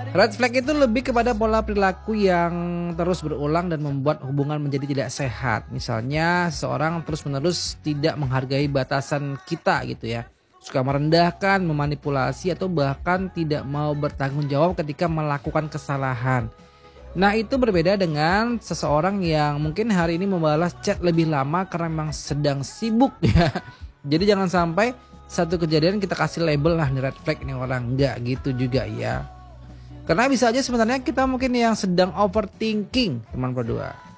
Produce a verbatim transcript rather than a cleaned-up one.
Red flag itu lebih kepada pola perilaku yang terus berulang dan membuat hubungan menjadi tidak sehat. Misalnya seorang terus-menerus tidak menghargai batasan kita gitu ya. Suka merendahkan, memanipulasi atau bahkan tidak mau bertanggung jawab ketika melakukan kesalahan. Nah, itu berbeda dengan seseorang yang mungkin hari ini membalas chat lebih lama karena memang sedang sibuk ya. Jadi jangan sampai satu kejadian kita kasih label lah nih red flag ini orang. Enggak gitu juga ya. Karena bisa aja sebenarnya kita mungkin yang sedang overthinking teman berdua.